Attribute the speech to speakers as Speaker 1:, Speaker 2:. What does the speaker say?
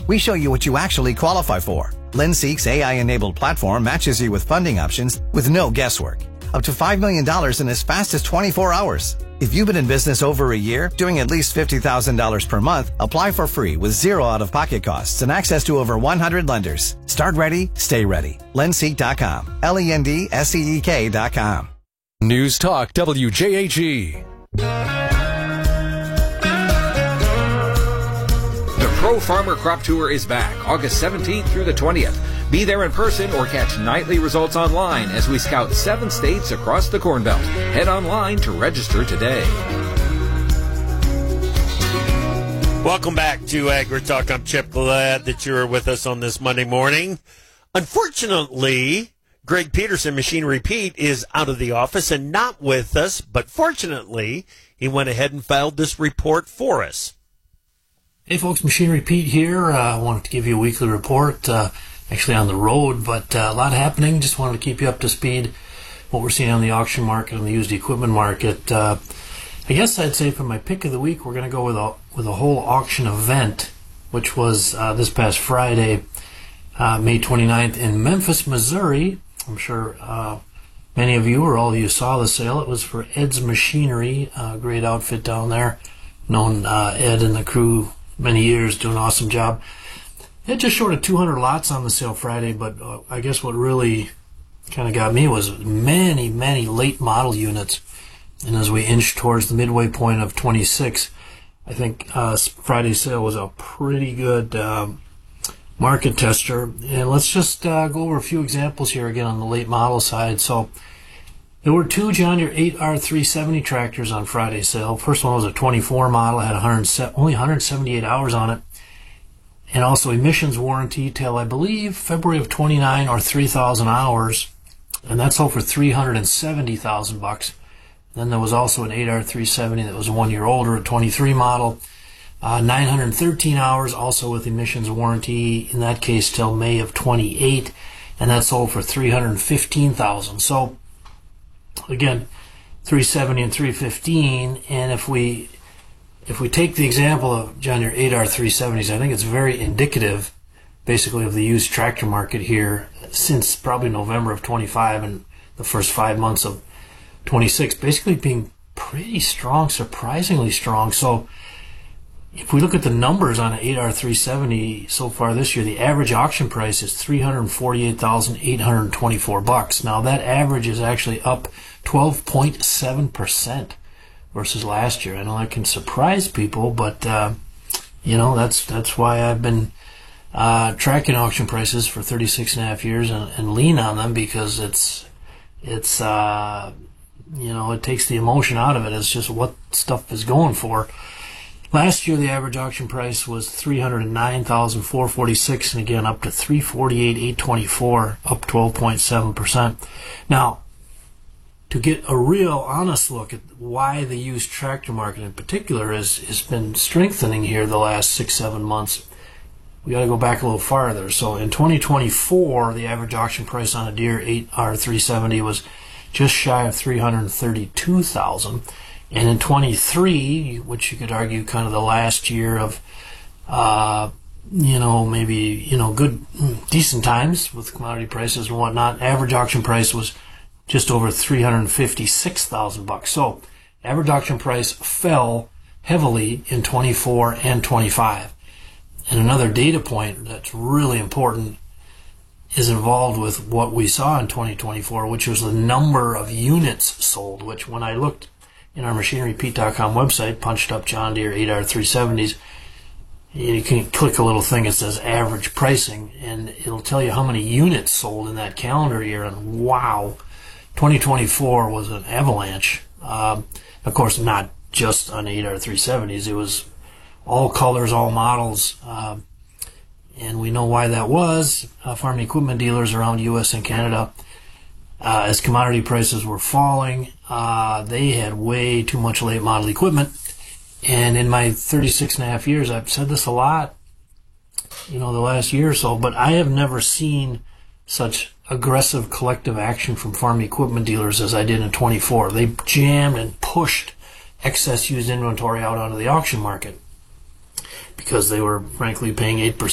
Speaker 1: We show you what you actually qualify for. LendSeek's AI-enabled platform matches you with funding options with no guesswork. Up to $5 million in as fast as 24 hours. If you've been in business over a year, doing at least $50,000 per month, apply for free with zero out-of-pocket costs and access to over 100 lenders. Start ready, stay ready. Lendseek.com. LENDSEEK.com.
Speaker 2: News Talk WJAG.
Speaker 3: The Pro Farmer Crop Tour is back August 17th through the 20th. Be there in person or catch nightly results online as we scout 7 states across the Corn Belt. Head online to register today.
Speaker 4: Welcome back to AgriTalk. I'm Chip. Glad that you're with us on this Monday morning. Unfortunately, Greg Peterson, Machinery Pete, is out of the office and not with us, but fortunately, he went ahead and filed this report for us.
Speaker 5: Hey folks, Machinery Pete here. I wanted to give you a weekly report, actually on the road, but a lot happening. Just wanted to keep you up to speed what we're seeing on the auction market and the used equipment market. I guess I'd say for my pick of the week, we're going to go with a whole auction event, which was this past Friday, May 29th in Memphis, Missouri. I'm sure many of you or all of you saw the sale. It was for Ed's Machinery, a great outfit down there. Known Ed and the crew many years, doing an awesome job. It just short of 200 lots on the sale Friday, but I guess what really kind of got me was many, many late model units. And as we inch towards the midway point of 26, I think Friday's sale was a pretty good market tester. And let's just go over a few examples here again on the late model side. So there were 2 John Deere 8R370 tractors on Friday's sale. First one was a 24 model, had only 178 hours on it. And also emissions warranty till, I believe, February of 29 or 3,000 hours. And that sold for $370,000. Then there was also an 8R370 that was 1 year older, a 23 model. 913 hours, also with emissions warranty, in that case till May of 28. And that sold for $315,000. So, again, 370 and 315. And if we take the example of John Deere 8R370s, I think it's very indicative, basically, of the used tractor market here since probably November of 25 and the first 5 months of 26, basically being pretty strong, surprisingly strong. So if we look at the numbers on an 8R370 so far this year, the average auction price is $348,824. Now that average is actually up 12.7%. versus last year. I know that can surprise people, but you know, that's why I've been tracking auction prices for 36.5 years and lean on them, because it's you know, it takes the emotion out of it. It's just what stuff is going for. Last year, the average auction price was $309,446, and again up to $348,824, up 12.7%. Now, to get a real honest look at why the used tractor market in particular has been strengthening here the last 6-7 months, we got to go back a little farther. So in 2024, the average auction price on a Deere 8R370 was just shy of $332,000, and in 23, which you could argue kind of the last year of you know, maybe, you know, good decent times with commodity prices and whatnot, average auction price was just over $356,000. So average auction price fell heavily in 24 and 25. And another data point that's really important is involved with what we saw in 2024, which was the number of units sold, which when I looked in our MachineryPete.com website, punched up John Deere 8R370s, you can click a little thing that says average pricing, and it'll tell you how many units sold in that calendar year. And wow, 2024 was an avalanche. Of course, not just on 8R370s. It was all colors, all models. And we know why that was. Farm equipment dealers around U.S. and Canada, as commodity prices were falling, they had way too much late model equipment. And in my 36.5 years, I've said this a lot, you know, the last year or so, but I have never seen such aggressive collective action from farm equipment dealers as I did in 24. They jammed and pushed excess used inventory out onto the auction market because they were frankly paying 8%